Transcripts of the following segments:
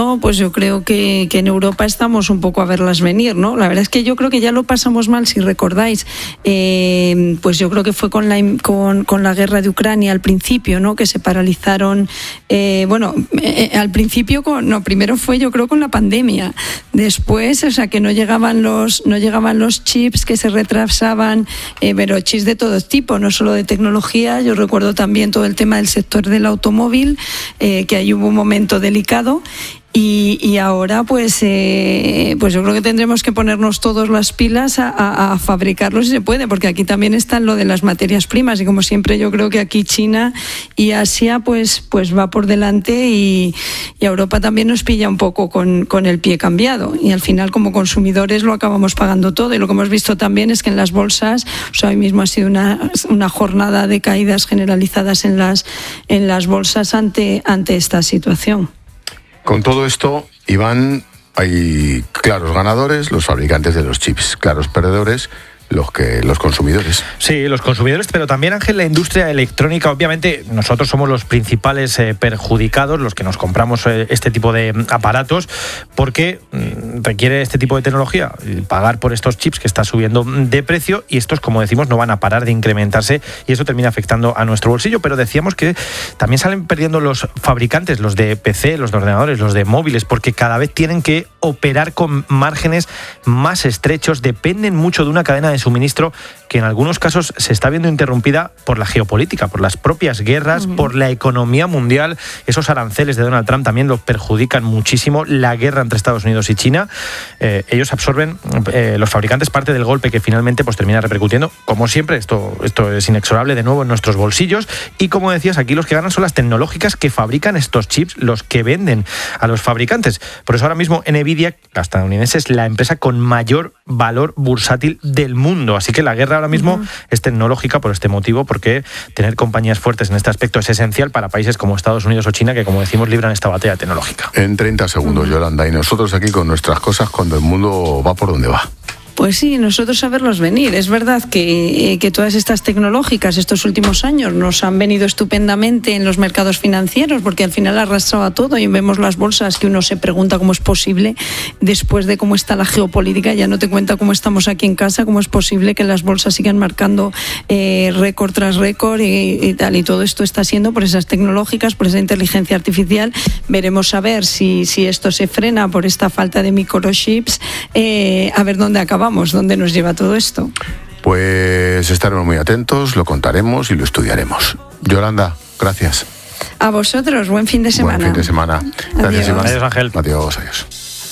eso, pues yo creo que en Europa estamos un poco a verlas venir, ¿no? La verdad es que yo creo que ya lo pasamos mal, si recordáis, pues yo creo que fue con la guerra de Ucrania al principio, ¿no? Que se paralizaron, al principio primero fue yo creo con la pandemia, después, o sea, que no llegaban los chips, que se retrasaban, pero chips de todo tipo, no solo de tecnología. Yo recuerdo también todo el tema del sector del automóvil, que ahí hubo un momento delicado. Y ahora pues yo creo que tendremos que ponernos todos las pilas a fabricarlo si se puede, porque aquí también está lo de las materias primas, y como siempre yo creo que aquí China y Asia pues va por delante, y Europa también nos pilla un poco con el pie cambiado, y al final como consumidores lo acabamos pagando todo. Y lo que hemos visto también es que en las bolsas, o sea, hoy mismo ha sido una jornada de caídas generalizadas en las bolsas ante esta situación. Con todo esto, Iván, hay claros ganadores, los fabricantes de los chips, claros perdedores, los consumidores. Sí, los consumidores, pero también, Ángel, la industria electrónica. Obviamente nosotros somos los principales perjudicados, los que nos compramos este tipo de aparatos, porque requiere este tipo de tecnología pagar por estos chips que está subiendo de precio, y estos, como decimos, no van a parar de incrementarse, y eso termina afectando a nuestro bolsillo. Pero decíamos que también salen perdiendo los fabricantes, los de PC, los de ordenadores, los de móviles, porque cada vez tienen que operar con márgenes más estrechos, dependen mucho de una cadena de suministro que en algunos casos se está viendo interrumpida por la geopolítica, por las propias guerras, por la economía mundial. Esos aranceles de Donald Trump también los perjudican muchísimo. La guerra entre Estados Unidos y China, ellos absorben, los fabricantes, parte del golpe que finalmente pues termina repercutiendo, como siempre. Esto es inexorable, de nuevo en nuestros bolsillos. Y como decías, aquí los que ganan son las tecnológicas que fabrican estos chips, los que venden a los fabricantes. Por eso ahora mismo Nvidia, la estadounidense, es la empresa con mayor valor bursátil del mundo. Así que la guerra ahora mismo es tecnológica por este motivo, porque tener compañías fuertes en este aspecto es esencial para países como Estados Unidos o China, que, como decimos, libran esta batalla tecnológica. En 30 segundos, Yolanda, y nosotros aquí con nuestras cosas cuando el mundo va por donde va. Pues sí, nosotros saberlos venir. Es verdad que todas estas tecnológicas estos últimos años nos han venido estupendamente en los mercados financieros, porque al final arrastraba todo, y vemos las bolsas que uno se pregunta cómo es posible, después de cómo está la geopolítica, ya no te cuenta cómo estamos aquí en casa, cómo es posible que las bolsas sigan marcando récord tras récord y tal, y todo esto está siendo por esas tecnológicas, por esa inteligencia artificial. Veremos a ver si esto se frena por esta falta de microchips, a ver dónde acabamos. ¿Dónde nos lleva todo esto? Pues estaremos muy atentos, lo contaremos y lo estudiaremos. Yolanda, gracias. A vosotros, buen fin de semana. Buen fin de semana. Gracias, Iván. Adiós, Ángel. Adiós, adiós.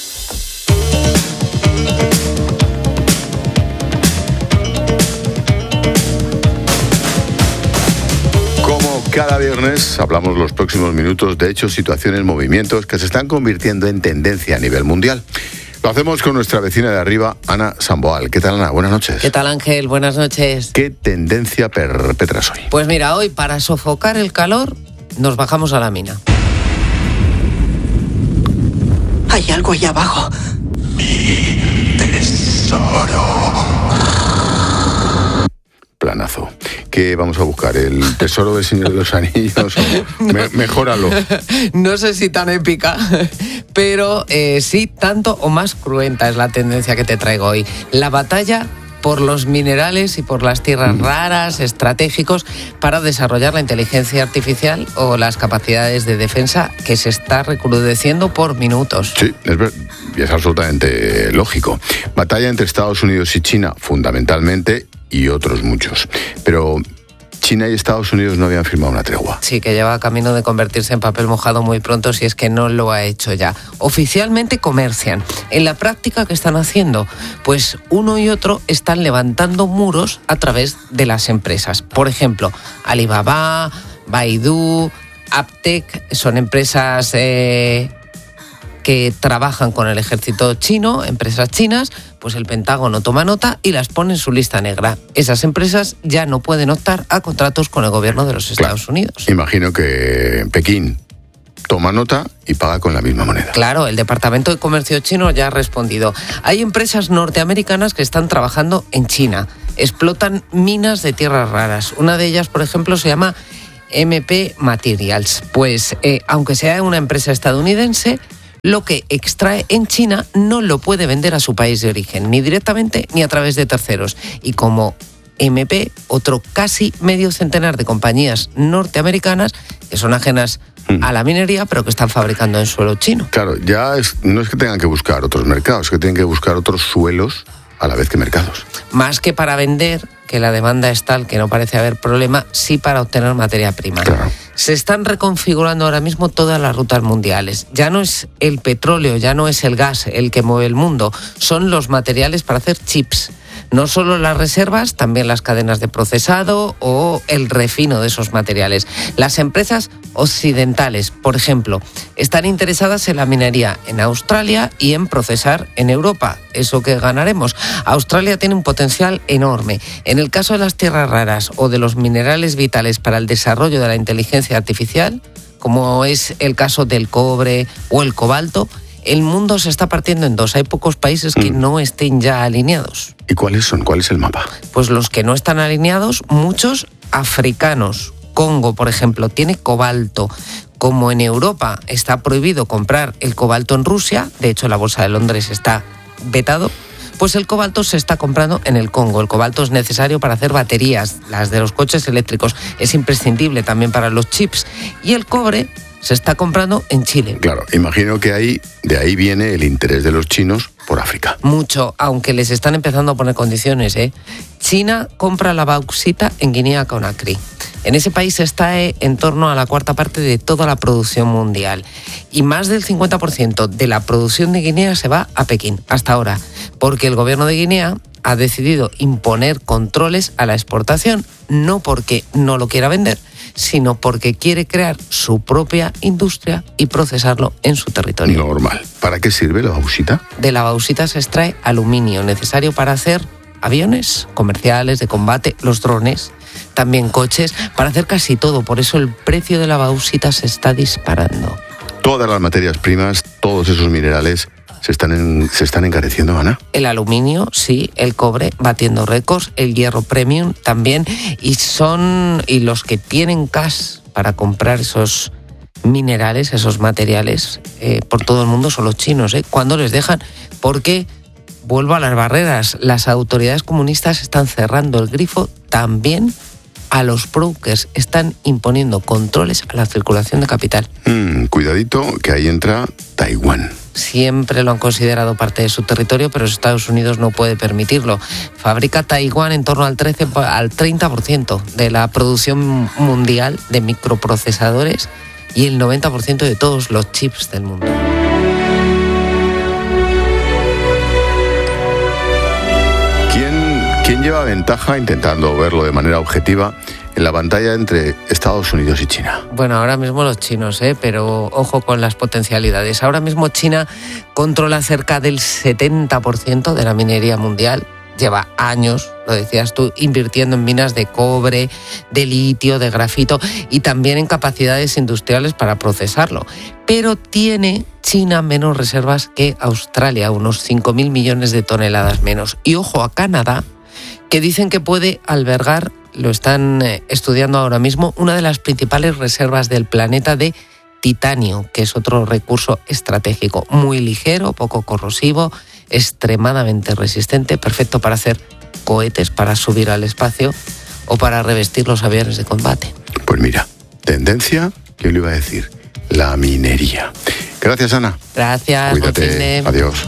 Como cada viernes, hablamos los próximos minutos de hechos, situaciones, movimientos que se están convirtiendo en tendencia a nivel mundial. Lo hacemos con nuestra vecina de arriba, Ana Samboal. ¿Qué tal, Ana? Buenas noches. ¿Qué tal, Ángel? Buenas noches. ¿Qué tendencia perpetras hoy? Pues mira, hoy, para sofocar el calor, nos bajamos a la mina. Hay algo ahí abajo. Mi tesoro. Planazo. ¿Qué vamos a buscar? ¿El tesoro del Señor de los Anillos? Mejóralo. No sé si tan épica, pero sí, tanto o más cruenta es la tendencia que te traigo hoy. La batalla por los minerales y por las tierras raras, estratégicos, para desarrollar la inteligencia artificial o las capacidades de defensa, que se está recrudeciendo por minutos. Sí, es absolutamente lógico. Batalla entre Estados Unidos y China, fundamentalmente, y otros muchos. Pero China y Estados Unidos no habían firmado una tregua. Sí, que lleva camino de convertirse en papel mojado muy pronto, si es que no lo ha hecho ya. Oficialmente comercian. En la práctica, ¿qué están haciendo? Pues uno y otro están levantando muros a través de las empresas. Por ejemplo, Alibaba, Baidu, Aptec, son empresas que trabajan con el ejército chino, empresas chinas. Pues el Pentágono toma nota y las pone en su lista negra. Esas empresas ya no pueden optar a contratos con el gobierno de los Estados Unidos. Imagino que Pekín toma nota y paga con la misma moneda. Claro, el Departamento de Comercio chino ya ha respondido. Hay empresas norteamericanas que están trabajando en China. Explotan minas de tierras raras. Una de ellas, por ejemplo, se llama MP Materials. Pues, aunque sea una empresa estadounidense, lo que extrae en China no lo puede vender a su país de origen, ni directamente ni a través de terceros. Y como MP, otro casi medio centenar de compañías norteamericanas que son ajenas a la minería, pero que están fabricando en suelo chino. Claro, no es que tengan que buscar otros mercados, es que tienen que buscar otros suelos a la vez que mercados. Más que para vender, que la demanda es tal que no parece haber problema, sí para obtener materia prima. Claro. Se están reconfigurando ahora mismo todas las rutas mundiales. Ya no es el petróleo, ya no es el gas el que mueve el mundo, son los materiales para hacer chips. No solo las reservas, también las cadenas de procesado o el refino de esos materiales. Las empresas occidentales, por ejemplo, están interesadas en la minería en Australia y en procesar en Europa. ¿Eso que ganaremos? Australia tiene un potencial enorme. En el caso de las tierras raras o de los minerales vitales para el desarrollo de la inteligencia artificial, como es el caso del cobre o el cobalto, el mundo se está partiendo en dos. Hay pocos países que no estén ya alineados. ¿Y cuáles son? ¿Cuál es el mapa? Pues los que no están alineados, muchos africanos. Congo, por ejemplo, tiene cobalto. Como en Europa está prohibido comprar el cobalto en Rusia, de hecho la Bolsa de Londres está vetado, pues el cobalto se está comprando en el Congo. El cobalto es necesario para hacer baterías, las de los coches eléctricos. Es imprescindible también para los chips. Y el cobre se está comprando en Chile. Claro, imagino que de ahí viene el interés de los chinos por África. Mucho, aunque les están empezando a poner condiciones, ¿eh? China compra la bauxita en Guinea-Conakry. En ese país está en torno a la cuarta parte de toda la producción mundial. Y más del 50% de la producción de Guinea se va a Pekín, hasta ahora. Porque el gobierno de Guinea ha decidido imponer controles a la exportación, no porque no lo quiera vender, sino porque quiere crear su propia industria y procesarlo en su territorio. Normal. ¿Para qué sirve la bauxita? De la bauxita se extrae aluminio, necesario para hacer aviones comerciales, de combate, los drones, también coches, para hacer casi todo. Por eso el precio de la bauxita se está disparando. Todas las materias primas, todos esos minerales se están encareciendo, Ana. El aluminio, sí, el cobre batiendo récords, el hierro premium también, y los que tienen cash para comprar esos minerales, esos materiales por todo el mundo son los chinos, cuando les dejan, porque vuelvo a las barreras, las autoridades comunistas están cerrando el grifo también a los brokers, están imponiendo controles a la circulación de capital. Cuidadito, que ahí entra Taiwán. Siempre lo han considerado parte de su territorio, pero Estados Unidos no puede permitirlo. Fabrica Taiwán en torno al 30% de la producción mundial de microprocesadores y el 90% de todos los chips del mundo. ¿Quién lleva ventaja, intentando verlo de manera objetiva, en la pantalla entre Estados Unidos y China? Bueno, ahora mismo los chinos, pero ojo con las potencialidades. Ahora mismo China controla cerca del 70% de la minería mundial. Lleva años, lo decías tú, invirtiendo en minas de cobre, de litio, de grafito y también en capacidades industriales para procesarlo. Pero tiene China menos reservas que Australia, unos 5.000 millones de toneladas menos. Y ojo a Canadá, que dicen que puede albergar, lo están estudiando ahora mismo, una de las principales reservas del planeta de titanio, que es otro recurso estratégico, muy ligero, poco corrosivo, extremadamente resistente, perfecto para hacer cohetes, para subir al espacio o para revestir los aviones de combate. Pues mira, tendencia, ¿quién lo iba a decir? La minería. Gracias, Ana. Gracias. Cuídate. Adiós.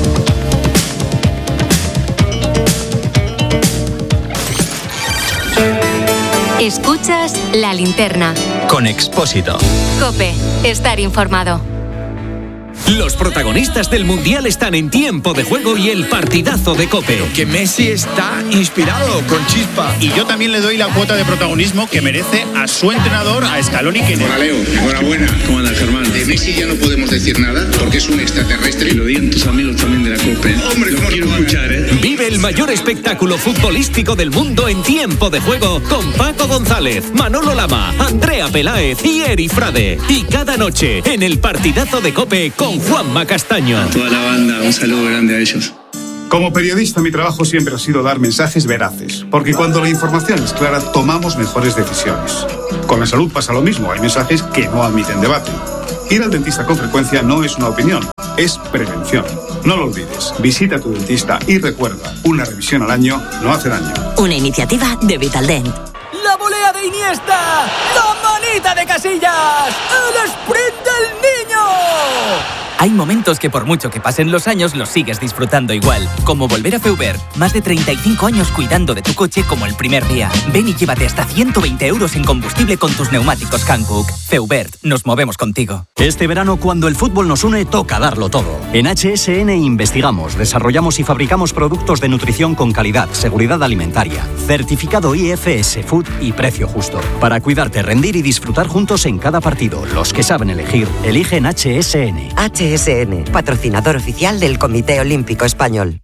Escuchas La Linterna. Con Expósito. COPE. Estar informado. Los protagonistas del Mundial están en Tiempo de Juego y el partidazo de COPE. Que Messi está inspirado, con chispa. Y yo también le doy la cuota de protagonismo que merece a su entrenador, a Scaloni. Hola Leo, enhorabuena. ¿Cómo andas, Germán? De Messi ya no podemos decir nada porque es un extraterrestre. Y lo digan tus amigos también de la COPE. Hombre, lo quiero escuchar, Vive el mayor espectáculo futbolístico del mundo en Tiempo de Juego con Paco González, Manolo Lama, Andrea Peláez y Eri Frade. Y cada noche en el partidazo de COPE con Juanma Castaño. A toda la banda, un saludo grande a ellos. Como periodista, mi trabajo siempre ha sido dar mensajes veraces, porque cuando la información es clara, tomamos mejores decisiones. Con la salud pasa lo mismo, hay mensajes que no admiten debate. Ir al dentista con frecuencia no es una opinión, es prevención. No lo olvides, visita a tu dentista y recuerda, una revisión al año no hace daño. Una iniciativa de Vitaldent. ¡La volea de Iniesta! ¡La manita de Casillas! ¡El sprint del niño! Hay momentos que por mucho que pasen los años los sigues disfrutando igual. Como volver a Feubert. Más de 35 años cuidando de tu coche como el primer día. Ven y llévate hasta 120 euros en combustible con tus neumáticos Hankook. Feubert, nos movemos contigo. Este verano, cuando el fútbol nos une, toca darlo todo. En HSN investigamos, desarrollamos y fabricamos productos de nutrición con calidad, seguridad alimentaria, certificado IFS Food y precio justo. Para cuidarte, rendir y disfrutar juntos en cada partido. Los que saben elegir, eligen HSN. HSN, patrocinador oficial del Comité Olímpico Español.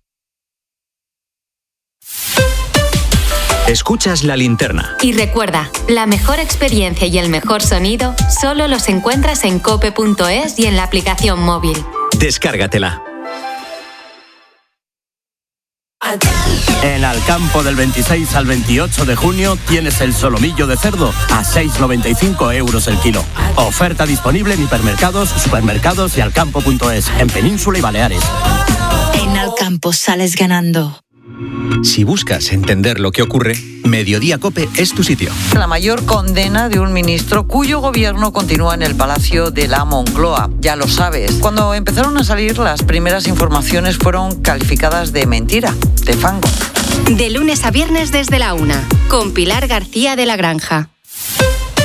Escuchas La Linterna. Y recuerda, la mejor experiencia y el mejor sonido solo los encuentras en cope.es y en la aplicación móvil. Descárgatela. En Alcampo del 26 al 28 de junio tienes el solomillo de cerdo a 6,95 euros el kilo. Oferta disponible en hipermercados, supermercados y alcampo.es, en Península y Baleares. En Alcampo sales ganando. Si buscas entender lo que ocurre, Mediodía COPE es tu sitio. La mayor condena de un ministro cuyo gobierno continúa en el Palacio de la Moncloa. Ya lo sabes. Cuando empezaron a salir, las primeras informaciones fueron calificadas de mentira, de fango. De lunes a viernes desde la 1, con Pilar García de la Granja.